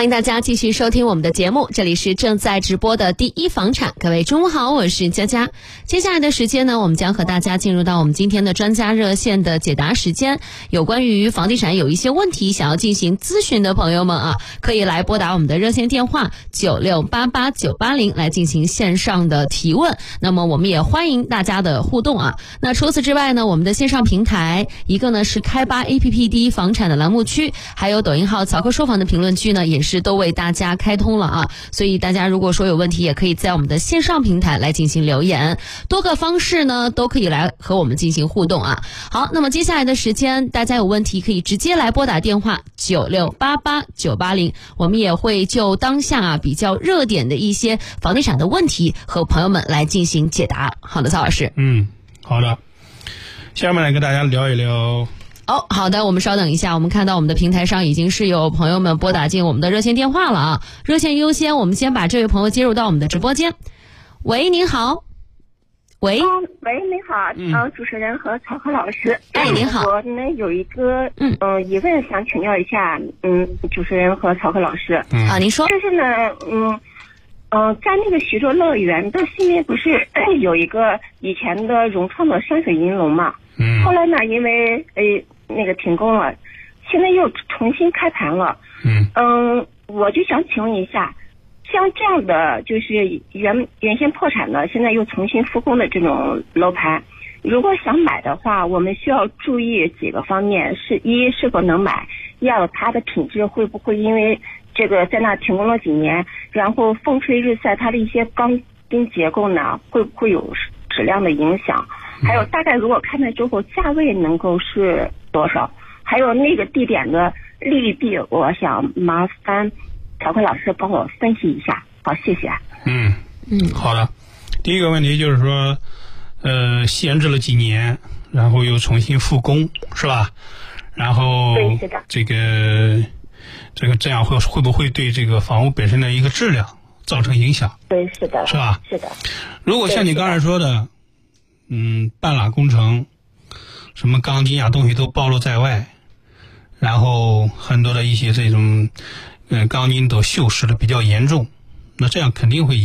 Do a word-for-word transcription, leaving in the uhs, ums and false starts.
欢迎大家继续收听我们的节目，这里是正在直播的第一房产。各位中午好，我是佳佳。接下来的时间呢，我们将和大家进入到我们今天的专家热线的解答时间。有关于房地产有一些问题想要进行咨询的朋友们啊，可以来拨打我们的热线电话九六八八九八零来进行线上的提问。那么我们也欢迎大家的互动啊。那除此之外呢，我们的线上平台一个呢是开吧 A P P 第一房产的栏目区，还有抖音号曹科说房的评论区呢，也是都为大家开通了啊。所以大家如果说有问题，也可以在我们的线上平台来进行留言，多个方式呢都可以来和我们进行互动啊。好，那么接下来的时间，大家有问题可以直接来拨打电话九六八八九八零，我们也会就当下啊比较热点的一些房地产的问题和朋友们来进行解答。好的，曹老师。 嗯，好的。下面来跟大家聊一聊。 哦，好的，我们稍等一下，我们看到我们的平台上已经是有朋友们拨打进我们的热线电话了啊。热线优先，我们先把这位朋友接入到我们的直播间。喂，您好。喂， 哦，喂，你好，嗯、呃，主持人和曹科老师。 哎，您好。 我呢有一个嗯呃疑问想请教一下，嗯，主持人和曹科老师。 嗯啊，您说。 就是呢，嗯。嗯、呃，在那个徐州乐园的西面不是有一个以前的融创的山水银楼嘛？嗯。后来呢，因为呃那个停工了，现在又重新开盘了。嗯。嗯，我就想请问一下，像这样的就是原原先破产的，现在又重新复工的这种楼盘，如果想买的话，我们需要注意几个方面：是一是否能买；二它的品质会不会因为这个在那停工了几年，然后风吹日晒，它的一些钢筋结构呢，会不会有质量的影响？还有大概如果开卖之后价位能够是多少？还有那个地点的利弊，我想麻烦曹科老师帮我分析一下。好，谢谢。 嗯嗯，好的。第一个问题就是说，呃，闲置了几年，然后又重新复工，是吧？然后这个。这个这样会会不会对这个房屋本身的一个质量造成影响？ 对，是的， 是吧？ 是的。 如果像你刚才说的，嗯，半拉工程，什么钢筋啊东西都暴露在外，然后很多的一些这种，嗯、呃，钢筋都锈蚀的比较严重，那这样肯定会